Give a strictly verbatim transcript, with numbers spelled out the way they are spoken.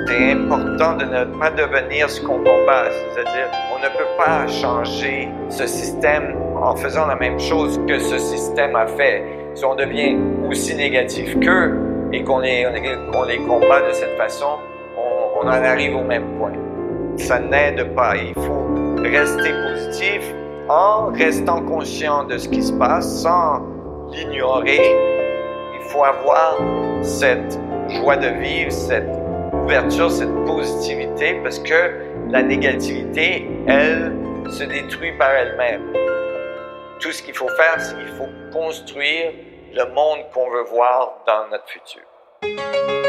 C'est important de ne pas devenir ce qu'on combat, c'est-à-dire on ne peut pas changer ce système en faisant la même chose que ce système a fait. Si on devient aussi négatif qu'eux et qu'on les, qu'on les combat de cette façon, on, on en arrive au même point. Ça n'aide pas. Il faut rester positif en restant conscient de ce qui se passe sans l'ignorer. Il faut avoir cette joie de vivre, cette ouverture, cette positivité, parce que la négativité, elle, se détruit par elle-même. Tout ce qu'il faut faire, c'est qu'il faut construire le monde qu'on veut voir dans notre futur.